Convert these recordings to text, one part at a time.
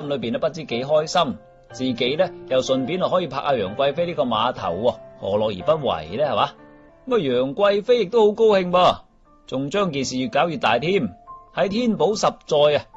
裏邊都不知幾開心，自己咧又順便可以拍下楊貴妃呢個碼頭喎，何樂而不為呢？係嘛？咁啊，楊貴妃亦都好高興噃，仲將件事越搞越大添。喺天寶10載啊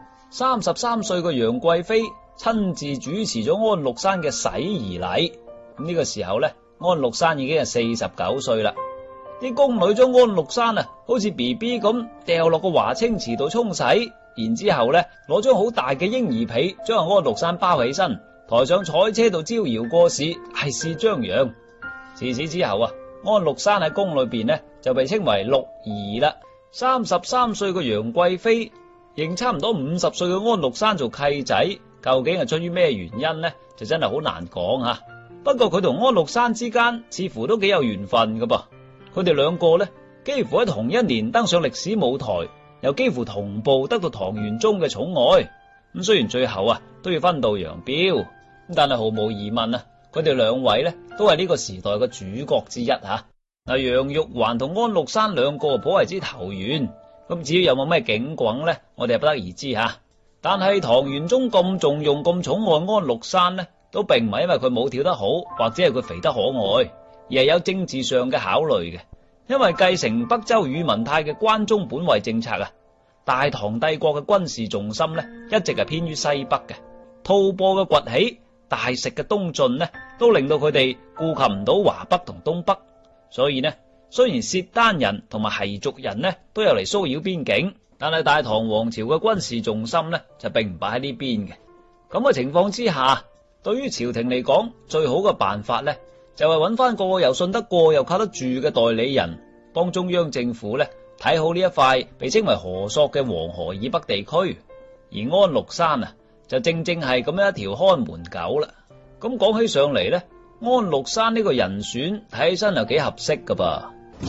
，33歲嘅楊貴妃親自主持咗安祿山嘅洗儀禮。咁呢個時候咧，安祿山已經係49歲啦。啲宮女將安祿山啊，好似 BB 咁掉落個華清池度沖洗，然之後咧攞張好大嘅嬰兒被將安祿山包起身，抬上彩車度招搖過市，大肆張揚。自此之後啊，安祿山喺宮裏邊呢就被稱為祿兒啦。33歲嘅楊貴妃認差唔多50歲嘅安祿山做契仔，究竟係出於咩原因呢？就真係好難講吓。不過佢同安祿山之間似乎都幾有緣分噶噃。佢哋兩個呢，幾乎喺同一年登上歷史舞台，又幾乎同步得到唐玄宗嘅寵愛。咁雖然最後啊都要分道揚鑣，但係毫無疑問啊，佢哋兩位呢都係呢個時代嘅主角之一吓。嗱，楊玉環同安祿山兩個頗為之投緣。咁至於有冇咩景轟呢，我哋係不得而知吓。但係唐玄宗咁重用咁寵愛安祿山呢，都並唔係因為佢舞跳得好，或者係佢肥得可愛，而係有政治上嘅考慮嘅。因為繼承北周宇文泰嘅關中本位政策啊，大唐帝國嘅軍事重心呢一直係偏於西北嘅。吐蕃嘅崛起，大食嘅東進呢，都令到佢哋顧及唔到華北同東北。所以呢，雖然契丹人同埋羲族人呢都有嚟騷擾邊境，但係大唐王朝嘅軍事重心呢就並唔擺喺呢邊嘅。咁嘅情況之下，對於朝廷嚟講，最好嘅辦法呢就係揾翻個又信得過又靠得住嘅代理人，幫中央政府呢睇好呢一塊被稱為河朔嘅黃河以北地區。而安祿山啊，就正正係咁樣一條看門狗啦。咁講起上嚟呢，安祿山呢個人選睇起身又幾合適噶噃。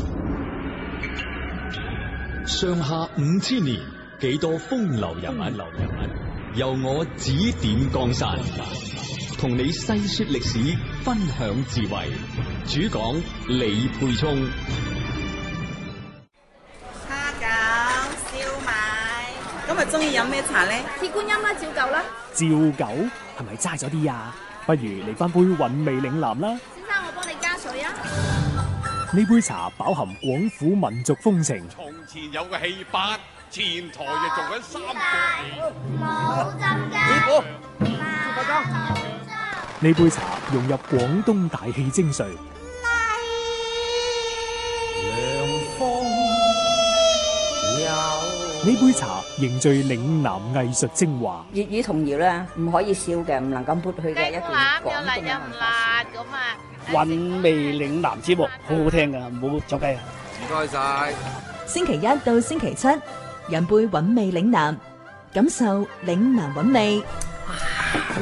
上下5000年，幾多風流人物，由我指點江山，同你細說歷史，分享智慧。主講李沛聰。 蝦餃、燒賣，今日中意飲咩茶咧？ 鐵觀音啦，照舊啦。 照舊係咪齋咗啲啊？不如嚟翻杯韻味嶺南啦。 先生，我幫你加水啊。 呢杯茶飽含廣府民族風情。 從前有個戲班，前台就做緊三個戲。 冇浸雞。 呢杯茶融入廣東大戲精髓。呢杯茶凝聚嶺南藝術精華。 粵語童謠咧，唔可以笑嘅，唔能夠抹去嘅一段廣東嘅文化。 韻味嶺南節目好好聽噶，唔好走雞啊！ 唔該晒。 星期一到星期7，飲杯韻味嶺南，感受嶺南韻味。